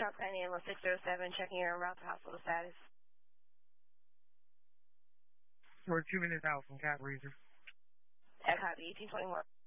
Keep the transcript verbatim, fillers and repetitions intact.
Charles County Ambulance six zero seven, checking your route to hospital status. We're two minutes out from Cap Reaser. I copy, eighteen twenty-one.